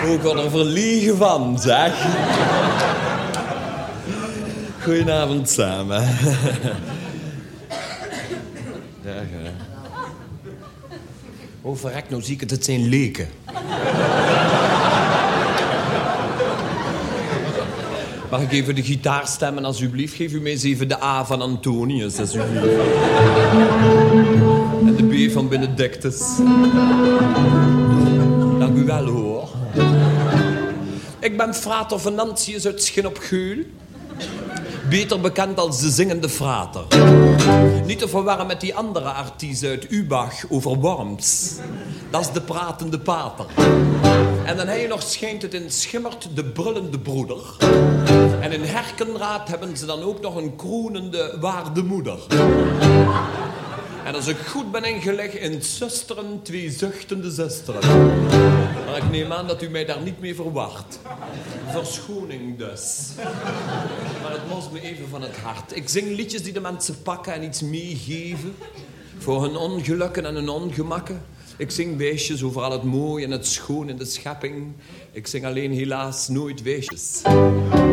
Ook al er verliegen van, zeg. Goedenavond samen. Ja. Oh, verrek, nou zie ik het zijn leken. Mag ik even de gitaar stemmen, alsjeblieft? Geef u mij eens even de A van Antonius, alsjeblieft. En de B van Benedictus. Dank u wel, hoor. Ik ben frater Venantius uit Schin op Geul. Beter bekend als de zingende frater. Niet te verwarren met die andere artiest uit Ubach over Worms. Dat is de pratende pater. En dan heb je nog schijnt het in Schimmert de brullende broeder. En in Herkenraad hebben ze dan ook nog een kronende waardemoeder. En als ik goed ben ingelegd in zusteren, 2 zuchtende zusteren. Maar ik neem aan dat u mij daar niet mee verwacht. Verschoning dus. Maar het moest me even van het hart. Ik zing liedjes die de mensen pakken en iets meegeven. Voor hun ongelukken en hun ongemakken. Ik zing weesjes over al het mooie en het schoon in de schepping. Ik zing alleen helaas nooit weesjes.